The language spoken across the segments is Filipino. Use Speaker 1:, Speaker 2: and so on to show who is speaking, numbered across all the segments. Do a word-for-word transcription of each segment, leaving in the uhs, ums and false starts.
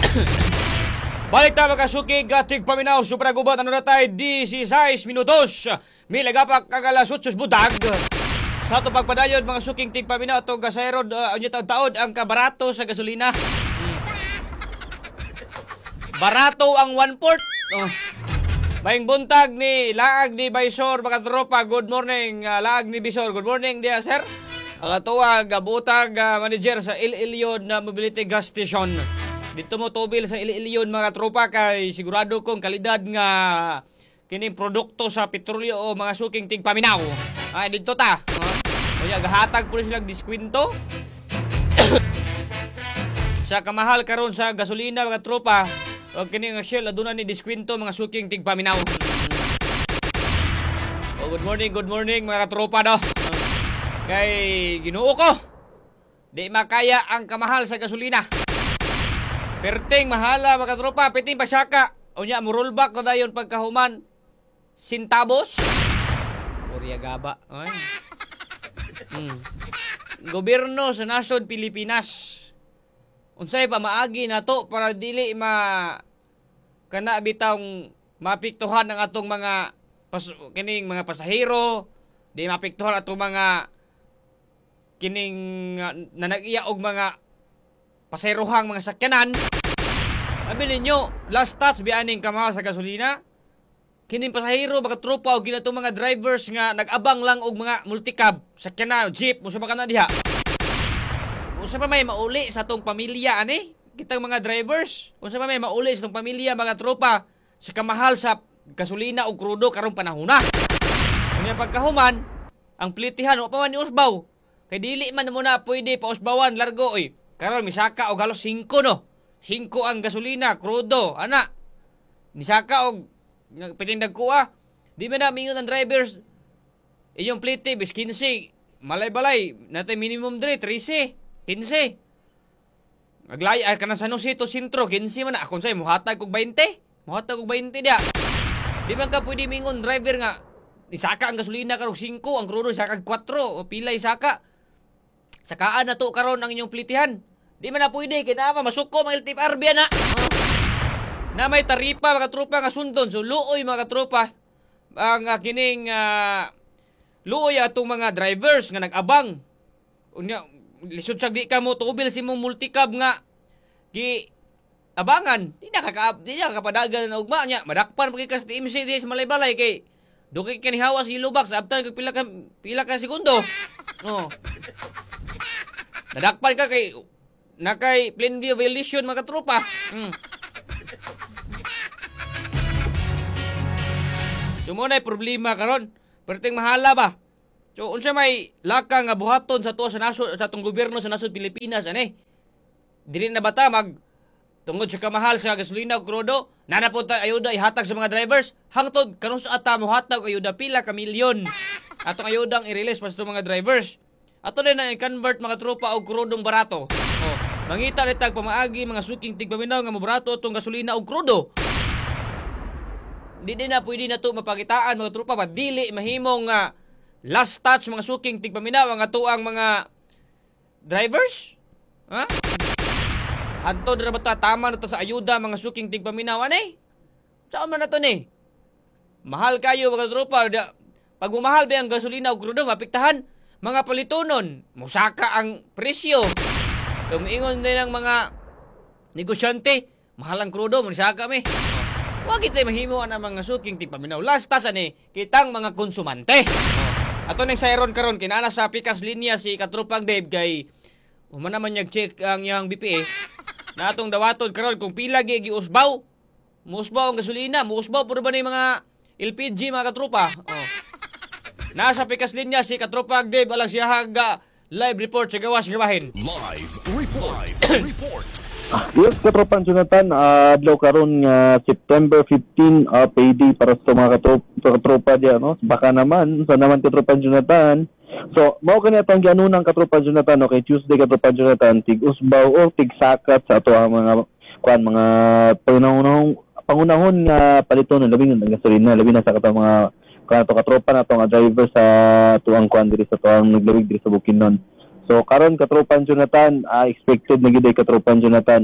Speaker 1: Balik tayo makasukig katig paminaw supra gubat ano na tayo disisays minutos milagapak kagalas utsos budag sa ito pagpadayon mga suking tig paminaw ito gasayro uh, unya taon ang kabarato sa gasolina. hmm. Barato ang one fourth. oh. Maing buntag ni laag ni Baysor mga tropa, good morning. uh, laag ni Bisor, good morning dia sir. Ang atuwag butag uh, manager sa Ililion na Mobility Gas Station. Dito mo tubil sa Ililion mga tropa kay sigurado kong kalidad nga kining produkto sa petrolyo o mga suking tig paminaw. Ay dito ta. O ya gahatag po sila diskwento. Sa kamahal karon sa gasolina mga tropa. O kining Shell aduna ni diskwento mga suking tig paminaw. Oh, good morning, good morning mga tropa do. Kay Ginoo ko. Di makaya ang kamahal sa gasolina. Perting mahala mga tropa, piting pasyaka. O niya, murulbak na dayon pagkahuman. Sintabos. Purya gaba. Ay. Hmm. Gobyerno sa nasod Pilipinas. Unsay pa maagi na to para dili ma kana bitawng mapiktuhan ang atong mga pas, kining mga pasahero, di mapiktuhan atong mga kining uh, nanag-iya og mga paserohang mga sakyanan. Sabi ninyo, last touch bianing kamahal sa gasolina. Kining pasahero, mga tropa o ginatong mga drivers nga nag-abang lang og mga multicab, sakyanan, jeep, musa ba ka na diha. Musa pa may mauli sa tong pamilya, ani? Kitang mga drivers. Musa pa may mauli sa tong pamilya, mga tropa, sa kamahal sa gasolina o krudo karong panahona. Kanya pagkahuman, ang plitihan, o pa man ni usbaw. Kay dili man mo na pwede pa usbawan, largo, oy. Karon misaka og halos singko no. singko ang gasolina, krudo, ana. Misaka og pitindag kuha. Di man na mingon ang drivers. Iyong plate bis fifteen. Malay-balay, natay minimum dre thirteen, fifteen. Aglay ay kana sa Nosito Sintro, fifteen man na akon say mohatag og twenty. Mohatag og twenty dia. Di man ka pwede mingon driver nga isaka ang gasolina karong singko, ang krudo isaka four, o pila isaka. Sakaan na to karon ang inyong plitihan. Di man na pwede, kinama, masuko mga L T F R B na. Oh. Na may taripa, mga tropa nga sundon. So, luoy mga tropa. Ang uh, kining uh, luoy atong mga drivers nga nag-abang. Unya, lisod siya di ka mo, tubil si mong multicab nga. Di abangan. Di na kaka, di na kapadagan na ugma niya. Madakpan pagkikas di M C di sa malay-balay kay dukay kanihawa sa ilubak sa abtan kag pila ka pila ka segundo. Oh. Nadakpan ka kay nakay plain view violation mga tropa. Hmm. Sumunay problema karon. Perting mahala ba? So unsa may laka nga buhaton sa tuwa sa nasod sa atong gobyerno sa nasod Pilipinas ani? Dili na bata mag tungod sa kamahal sa gasolina ug krudo, nana po ta ayuda ihatag sa mga drivers. Hangtod karon sa ata mohatag ayuda pila ka milyon. Atong ayudang i-release pa sa mga drivers. Ato din na i-convert mga tropa og krudong barato. Oh, mangita ni tag pamaagi mga suking tigpaminaw nga mobarato atong gasolina og krudo. Di din na pwede na to mapakitaan mga tropa ba dili mahimong nga uh, last touch mga suking tigpaminaw ang atuang mga drivers. Ha? Adto dira ba ta tama na ta sa ayuda mga suking tigpaminaw ani? Saan man na to ni? Mahal kayo mga tropa. Pag umahal ba ang gasolina o krudo, mapiktahan mga palitonon. Musaka ang presyo. Tumiingon din ang mga negosyante. Mahal ang krudo, musaka mi. Oh. Huwag ito'y mahimuan ang mga suking tigpaminaw. Last tasan eh, kitang mga konsumante. Oh. Ato nang sayron karon kinana sa pikas linya si Katropang Dave kay umana man nag-check ang yang B P A. Na atong dawaton karon kung pila gi giusbaw. Muusbaw ang gasolina, muusbaw puro ba ni mga L P G mga katropa. Oh. Nasa pikas linya si Katropang Dave alang siya haga live report sa gawas gawahin.
Speaker 2: Live report. Live report.
Speaker 3: Yes, Katropang Jonathan, uh, adlaw karon nga uh, September fifteenth uh, payday para sa mga katropa, katropa diyan, no? Baka naman sa naman Katropang Jonathan. So, mao kani atong gianunang Katropang Jonathan, okay, Tuesday Katropang Jonathan, tig usbaw o tig sakat sa ato ang mga kuan mga pangunahon pangunahon nga paliton ng labing ng gasolina, labi na sa katong mga kanto katropa na itong driver sa tuang kuan diri sa tuang naglawig diri sa Bukidnon. So karon Katropang Jonathan, uh, expected na gid Katropang Jonathan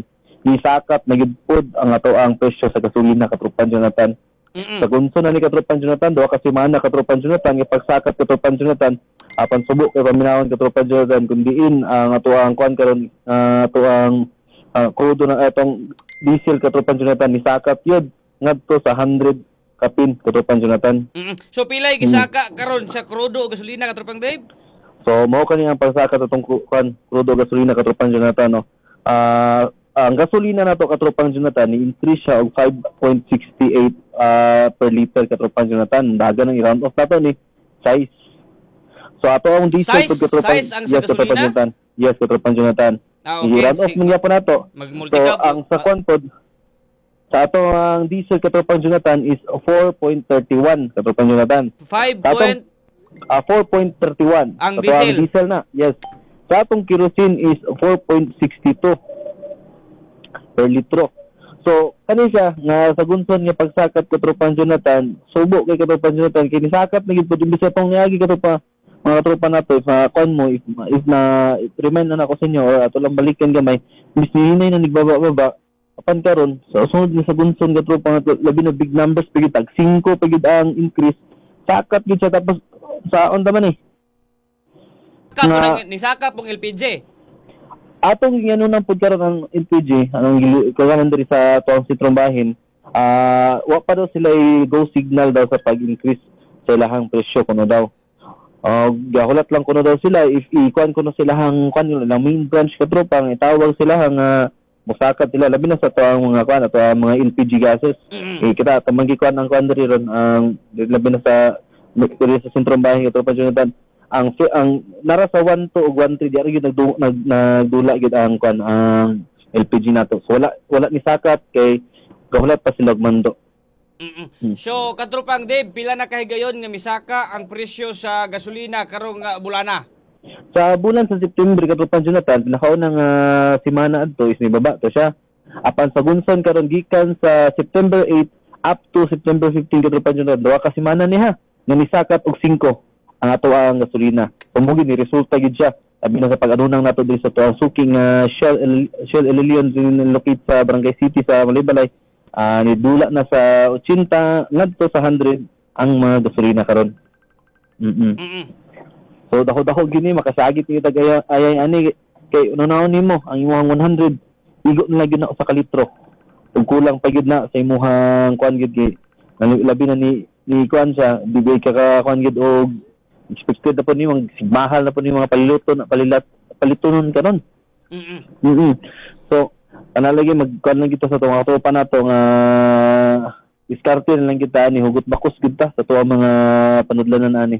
Speaker 3: Gisakat na gid pod ang ato ang presyo sa gasolina Katropan Jonathan.
Speaker 1: Mm-mm.
Speaker 3: Sa gunso na ni Katropan Jonathan, duha ka semana Katropan Jonathan, ipagsakat Katropan Jonathan, apan subok kay paminawon Katropan Jonathan kun diin ang ato ang kuan karon uh, ato ang uh, krudo na atong diesel Katropan Jonathan ni sakat yun ngadto sa one hundred kapin Katropan Jonathan.
Speaker 1: Mm-mm. So pilay gisaka karon sa krudo o gasolina Katropang Dave?
Speaker 3: So mao kani ang pagsakat atong ku- kuan krudo gasolina Katropan Jonathan no. Ah ang gasolina nato Katropang Jonathan ni increase siya og five point six eight uh, per liter Katropang Jonathan. Dagan ang i-round off nato ni size. So ato ang diesel
Speaker 1: Size?
Speaker 3: pud Katropang
Speaker 1: Size ang sa
Speaker 3: Katropang
Speaker 1: gasolina?
Speaker 3: Jonathan. Yes Katropang Jonathan.
Speaker 1: Ah,
Speaker 3: Okay.
Speaker 1: okay.
Speaker 3: I-round off
Speaker 1: Sige.
Speaker 3: man gyapon nato. So
Speaker 1: Mag-multicap.
Speaker 3: ang sa kuan pod sa ato ang diesel Katropang Jonathan is four point three one Katropang Jonathan.
Speaker 1: five
Speaker 3: Sa atong
Speaker 1: point
Speaker 3: ah, four point three one.
Speaker 1: Ang
Speaker 3: Sa ato
Speaker 1: diesel.
Speaker 3: diesel na. Yes. Sa atong kerosene is four point six two per litro. So, kani siya nga sa gunson nga pagsakat Katropang Jonathan, subo kay Katropang Jonathan kini sakat na gid pud imbis atong niagi Katropa mga tropa nato if uh, kon mo if, if na if remind na ako sa inyo or ato lang balikan gamay imbis ni hinay na nagbaba-baba apan karon sa sunod nga sa gunson Katropa nato labi na big numbers pagid tag five pagid ang increase sakat gid siya tapos sa on man eh
Speaker 1: ka
Speaker 3: nga-
Speaker 1: ni saka pong L P G.
Speaker 3: atong ngano nang pud karon ang L P G anong kaganan diri sa tuang sitrong bahin ah wa pa daw sila i-go signal daw sa pag-increase sa ilahang presyo kuno daw uh, gahulat lang kuno daw sila if ikuan kuno sila hang kuan nila lang main branch ka tropa ang itawag sila hang uh, musakat sila labi na sa tuang mga kuan ato ang mga L P G gases
Speaker 1: Mm-mm.
Speaker 3: eh kita tamang gikuan ang kuan diri ron ang labi na sa diri sa sentrong bahin ka tropa Jonathan ang ang nara sa one two ug one three di ari gyud nagdu, nag nagdula gyud ang kuan ang L P G nato. So wala wala ni sakat kay gahulat pa sila og mando.
Speaker 1: Mm-mm.
Speaker 3: Hmm.
Speaker 1: So Katropang Dave, pila na kahigayon nga misaka ang presyo sa gasolina karong nga bulana?
Speaker 3: Sa bulan sa September Katropang Jonathan, pinakaunang uh, semana adto is ni baba to siya. Apan sa gunson karon gikan sa September eight up to September fifteen Katropang Jonathan, duha ka semana niha nga misakat og five ang ato ang gasolina. Pumugi ni resulta gid siya. Sabi na sa pag-adunang nato diri sa tuang suking uh, Shell El- Shell Elilion locate sa Barangay City sa Malaybalay. Ah ni dula na sa eighty ngadto sa one hundred ang mga gasolina karon. Mm.
Speaker 1: Mm-mm.
Speaker 3: So daho-daho gini makasagit ni tagay ayay ani kay unaw nimo ang imong one hundred igo na gyud na sa kalitro. Ug kulang pa gyud na sa imong kuan gyud kay labi na ni ni kuan siya dibay ka ka kuan gyud og expected na po ni mga sigmahal na po ni mga paliluton palilat palitunon karon.
Speaker 1: Mm-mm.
Speaker 3: Mm. So analagi magkuan lang kita sa tuwa tropa nato nga diskarte na lang kita ni hugot bakos kita sa tuwa mga panudlanan ani.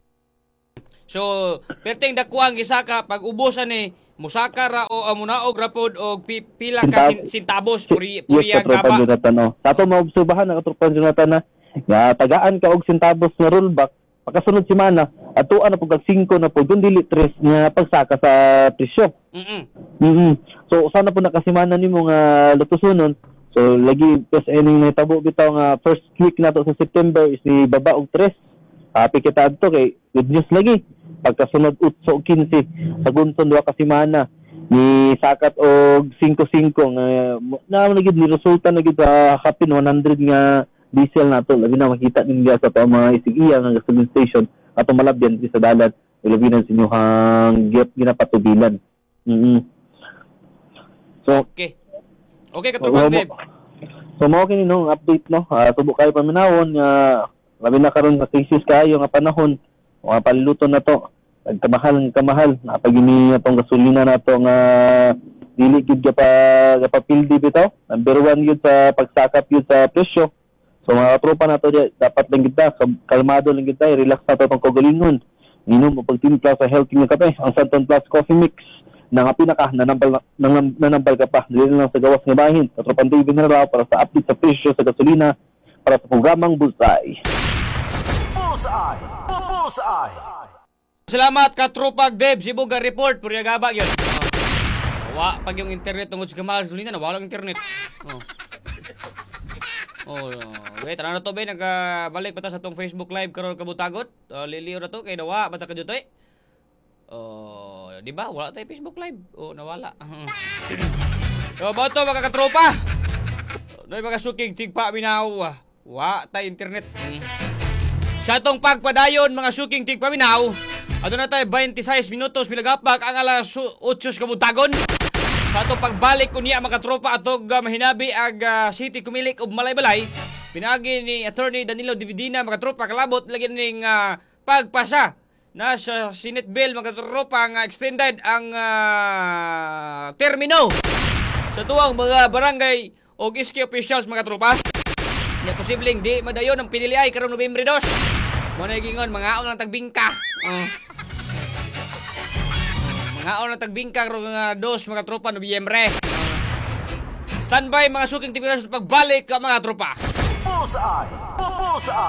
Speaker 1: So, perting dakuang gisaka pag ubusan ni musaka ra o amunaog rapod og pi, pila ka sin, sintabos puri puriya
Speaker 3: yes, katropan
Speaker 1: gaba.
Speaker 3: Jonathan, no. Sa ato maobserbahan na katropan Jonathan na nga tagaan ka og sintabos nga rollback pagkasunod semana atuan na pug five na pud kun dili tres nga pagsaka sa presyo.
Speaker 1: Mm-mm.
Speaker 3: Mm. So usa na po nakasimana nimo nga lutusonon. So lagi plus any nahitabo bitaw nga first week nato sa September is ni baba og tres. Happy kita adto kay good news lagi. Pagkasunod utso og quince sa gunson duha ka semana ni sakat og five five nga na lagi ni resulta na gid sa kapin one hundred nga diesel nato labi na makita ninyo sa to mga isigiya nga gasoline station ato malabyan di sa dalan labi na sinyuhang giyot ginapatubilan. Mm. So
Speaker 1: Okay. Okay Katropang Dave.
Speaker 3: so mao kini no update no uh, tubo kayo paminawon nga labi na karon sa crisis kayo nga panahon mga paliluton na to nagkamahal ng kamahal napagini atong gasolina nato nga dili gid ka pa kapapildi bitaw number one yun sa pagsakap yun sa presyo. So mga tropa nato di dapat lang kita kalmado lang kita relax na to tong kagalingon inom o pagtimpla sa healthy nga kape ang Santon Plus Coffee Mix na nga pinaka nanambal nang nanambal ka pa dili lang sa gawas nga bahin Katropang Dave na raw para sa update sa presyo sa gasolina para sa programang Bullseye.
Speaker 2: Bullseye! Bullseye!
Speaker 1: Salamat Katropang Dave, Sibuga report puriya gaba gyud. Oh. Wa pag yung internet tungod sa kamahal sa gasolina na wala internet. Oh. Oh, wait, ano na to ba? Nagabalik pa ta sa tong Facebook Live karon kabutagot. Uh, liliw na to kay nawa bata ka jutoy. Oh, di ba? Wala tayo Facebook Live. Oh, nawala. So, ba ito mga katropa? Doon mga suking tigpa minaw. Wa, tay internet. Hmm. Sa itong pagpadayon mga suking tigpa minaw. Ato na tayo twenty-six minutos milagapak ang alas eight kabuntagon. Sa itong pagbalik ko niya mga katropa atog uh, mahinabi ag uh, City Kumilik ug Malay-Balay. Pinagi ni Attorney Danilo Dividina mga tropa kalabot lagi ning uh, pagpasa na sa Senate Bill mga tropa nga extended ang uh, termino sa tuwang mga barangay o iski officials mga tropa. Nya posibleng di madayon ang piniliay karong Nobyembre two. Mo na gingon mga aon lang tagbingka. Uh, mga aon lang tagbingka karong uh, dos mga tropa Nobyembre. Uh, standby mga suking tipiras pagbalik ka mga tropa.
Speaker 2: Bullseye! Bullseye!